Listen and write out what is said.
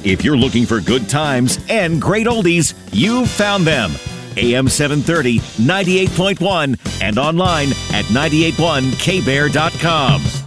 If you're looking for good times and great oldies, you've found them. AM 730, 98.1, and online at 981kbear.com.